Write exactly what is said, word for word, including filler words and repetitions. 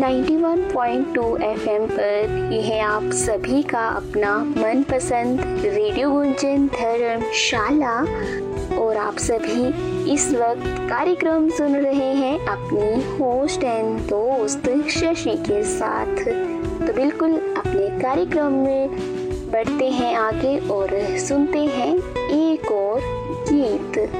Ninety one point two FM पर ये है आप सभी का अपना मनपसंद रेडियो गुंजन धर्मशाला और आप सभी इस वक्त कार्यक्रम सुन रहे हैं अपनी होस्ट एंड दोस्त शशि के साथ। तो बिल्कुल अपने कार्यक्रम में बढ़ते हैं आगे और सुनते हैं एक और गीत।